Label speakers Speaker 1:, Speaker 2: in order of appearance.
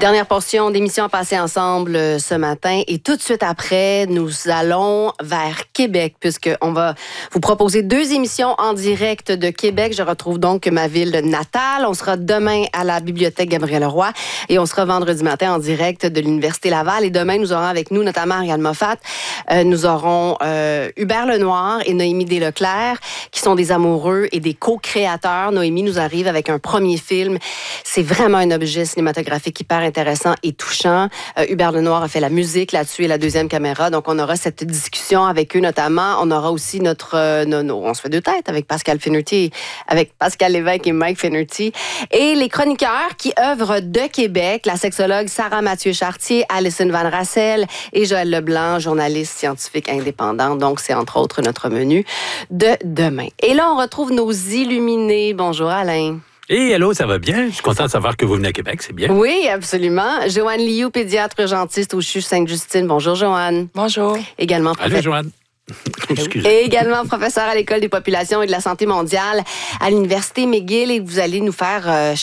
Speaker 1: Dernière portion d'émission à passer ensemble ce matin. Et tout de suite après, nous allons vers Québec, puisqu'on va vous proposer 2 émissions en direct de Québec. Je retrouve donc ma ville natale. On sera demain à la Bibliothèque Gabriel-Leroy et on sera vendredi matin en direct de l'Université Laval. Et demain, nous aurons avec nous notamment Ariane Moffat. Nous aurons Hubert Lenoir et Noémie Desleclerc, qui sont des amoureux et des co-créateurs. Noémie nous arrive avec un premier film. C'est vraiment un objet cinématographique hyper intéressant et touchant. Hubert Lenoir a fait la musique là-dessus et la deuxième caméra. Donc, on aura cette discussion avec eux notamment. On aura aussi on se fait 2 têtes avec Pascal Finnerty, avec Pascal Lévesque et Mike Finnerty. Et les chroniqueurs qui œuvrent de Québec, la sexologue Sarah Mathieu-Chartier, Alison Van Rassel et Joël Leblanc, journaliste scientifique indépendant. Donc, c'est entre autres notre menu de demain. Et là, on retrouve nos illuminés. Bonjour Alain.
Speaker 2: Et hello, ça va bien? Je suis content de savoir que vous venez à Québec, c'est bien.
Speaker 1: Oui, absolument. Joanne Liu, pédiatre urgentiste au CHU Sainte-Justine. Bonjour, Joanne.
Speaker 3: Bonjour.
Speaker 1: Également,
Speaker 2: Allô, Joanne.
Speaker 1: Et également professeur à l'École des populations et de la santé mondiale à l'Université McGill. Et vous allez nous faire